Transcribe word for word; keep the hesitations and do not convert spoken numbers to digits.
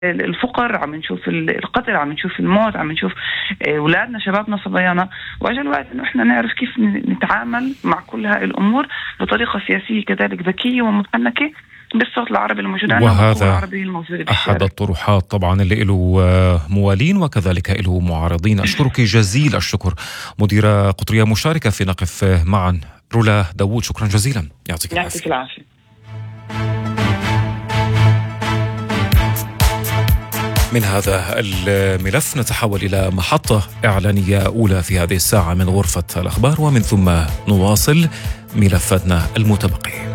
الفقر، عم نشوف القتل، عم نشوف الموت، عم نشوف أولادنا شبابنا صبيانا. وأجل الوقت إنه إحنا نعرف كيف نتعامل مع كل هاي الأمور بطريقة سياسية كذلك ذكية ومحنكة بالصوت العربي الموجود عندنا وهذا العربي الموجود أحد الطروحات طبعا اللي له موالين وكذلك له معارضين. أشكرك جزيل الشكر مديرة قطرية مشاركة في نقف معا رولا داوود، شكرا جزيلا، يعطيك العافية. العافية. من هذا الملف نتحول إلى محطة إعلانية أولى في هذه الساعة من غرفة الأخبار، ومن ثم نواصل ملفاتنا المتبقية.